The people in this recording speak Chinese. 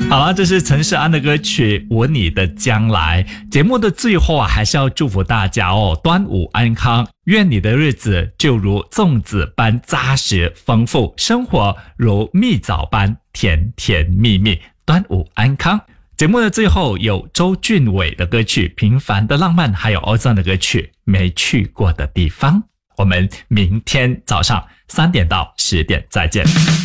好了，这是陈世安的歌曲《我你的将来》。节目的最后还是要祝福大家端午安康，愿你的日子就如粽子般扎实丰富，生活如蜜枣般甜甜蜜蜜。端午安康。节目的最后有周俊伟的歌曲《平凡的浪漫》，还有 Ozone 的歌曲《没去过的地方》。我们明天早上3点到10点再见。